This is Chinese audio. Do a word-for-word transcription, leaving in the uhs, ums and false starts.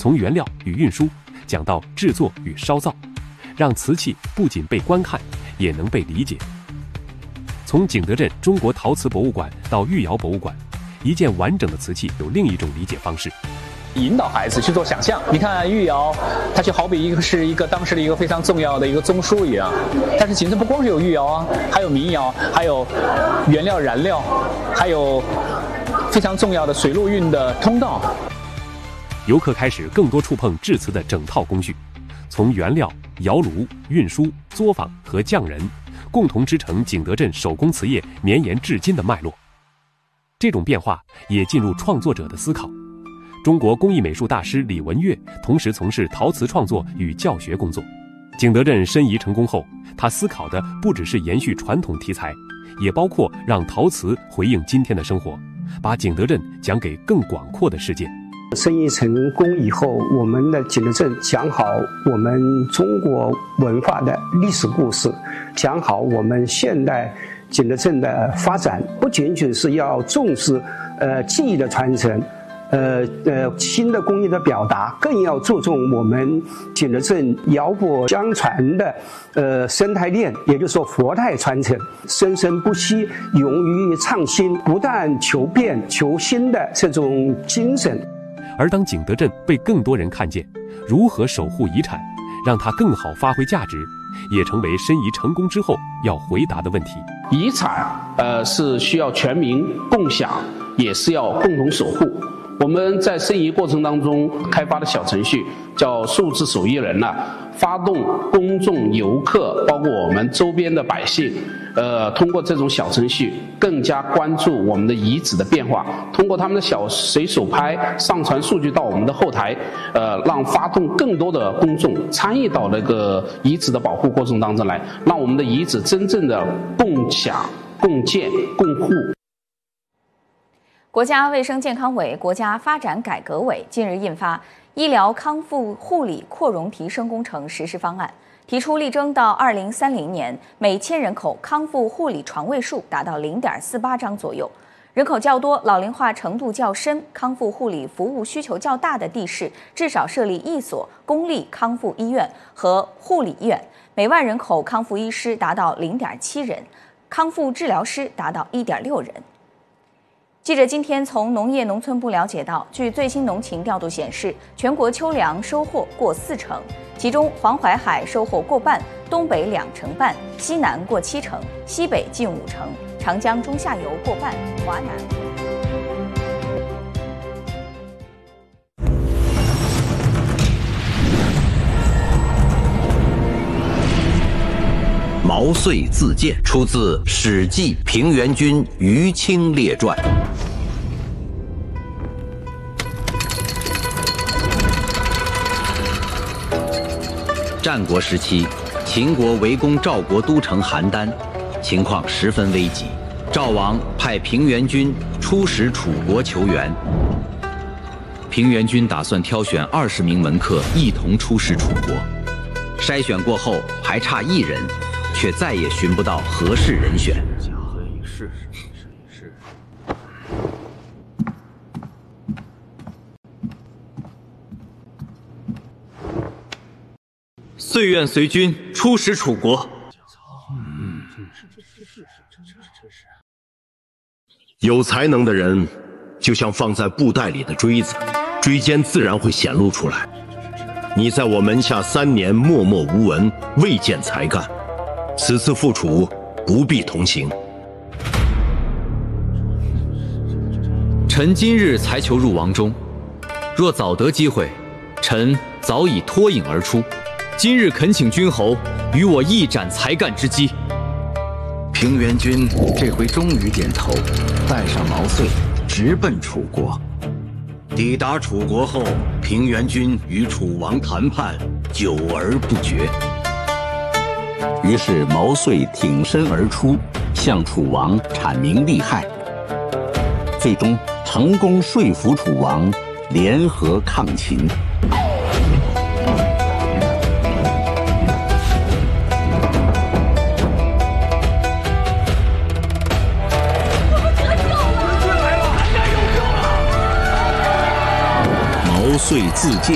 从原料与运输讲到制作与烧造，让瓷器不仅被观看，也能被理解。从景德镇中国陶瓷博物馆到御窑博物馆，一件完整的瓷器有另一种理解方式。 引导孩子去做想象。你看御窑，它就好比一个是一个当时的一个非常重要的一个宗书一样。但是景德不光是有御窑啊，还有民窑，还有原料燃料，还有非常重要的水陆运的通道。 游客开始更多触碰制瓷的整套工序，从原料、窑炉、运输、作坊和匠人，共同织成景德镇手工瓷业绵延至今的脉络。这种变化也进入创作者的思考。中国工艺美术大师李文岳同时从事陶瓷创作与教学工作。景德镇申遗成功后，他思考的不只是延续传统题材，也包括让陶瓷回应今天的生活，把景德镇讲给更广阔的世界。 申遗成功以后，我们的景德镇讲好我们中国文化的历史故事，讲好我们现代景德镇的发展，不仅仅是要重视呃技艺的传承，呃呃新的工艺的表达，更要注重我们景德镇窑博相传的呃生态链，也就是说佛态传承，生生不息，勇于创新，不断求变求新的这种精神。 而当景德镇被更多人看见，如何守护遗产，让它更好发挥价值，也成为申遗成功之后要回答的问题。 遗产呃是需要全民共享，也是要共同守护。我们在申遗过程当中开发的小程序叫数字手艺人呢、啊，发动公众、游客，包括我们周边的百姓，呃，通过这种小程序更加关注我们的遗址的变化，通过他们的小随手拍上传数据到我们的后台，呃，让发动更多的公众参与到那个遗址的保护过程当中来，让我们的遗址真正的共享、共建、共护。 国家卫生健康委、国家发展改革委近日印发《医疗康复护理扩容提升工程实施方案》，提出力争到二零三零年每千人口康复护理床位数达到零点四八张左右。人口较多、老龄化程度较深、康复护理服务需求较大的地市，至少设立一所公立康复医院和护理医院，每万人口康复医师达到零点七人，康复治疗师达到一点六人。记者今天从农业农村部了解到，据最新农情调度显示，全国秋粮收获过四成，其中黄淮海收获过半，东北两成半，西南过七成，西北近五成，长江中下游过半，华南。 毛遂自荐出自《史记·平原君于清列传》。战国时期，秦国围攻赵国都城邯郸，情况十分危急。赵王派平原君出使楚国求援。平原君打算挑选二十名门客一同出使楚国，筛选过后还差一人，却再也寻不到合适人选。是是是。 遂愿随军出使楚国。 嗯，有才能的人，就像放在布袋里的锥子，锥尖自然会显露出来。你在我门下三年默默无闻，未见才干，此次赴楚不必同行。 臣今日才求入王中，若早得机会，臣早已脱颖而出。今日恳请君侯与我一展才干之机。 平原君这回终于点头，带上毛遂，直奔楚国。 抵达楚国后，平原君与楚王谈判，久而不决。 于是毛遂挺身而出，向楚王阐明利害，最终成功说服楚王联合抗秦。 毛遂自荐。